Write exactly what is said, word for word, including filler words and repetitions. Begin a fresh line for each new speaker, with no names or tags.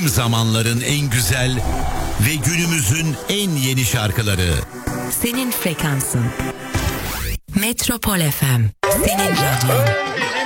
Tüm zamanların en güzel ve günümüzün en yeni şarkıları.
Senin frekansın. Metropol F M. Senin radyon.